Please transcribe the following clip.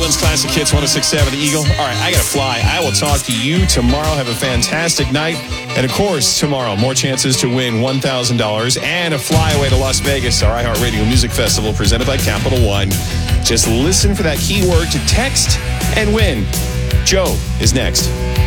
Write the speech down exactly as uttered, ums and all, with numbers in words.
Portland's Classic Hits one oh six point seven, The Eagle. All right, I got to fly. I will talk to you tomorrow. Have a fantastic night. And, of course, tomorrow, more chances to win one thousand dollars and a flyaway to Las Vegas, our iHeartRadio Music Festival presented by Capital One. Just listen for that keyword to text and win. Joe is next.